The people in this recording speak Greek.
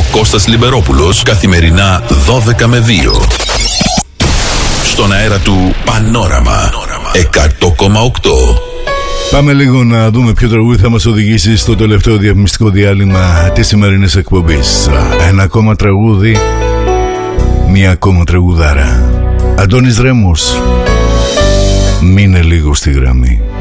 Κώστας Λιμπερόπουλος, καθημερινά 12 με 2. Στον αέρα του Πανόραμα 100,8. Πάμε λίγο να δούμε ποιο τραγούδι θα μας οδηγήσει στο τελευταίο διαφημιστικό διάλειμμα της σημερινής εκπομπής. Ένα ακόμα τραγούδι, μία ακόμα τραγουδάρα. Αντώνης Ρέμος, μείνε λίγο στη γραμμή.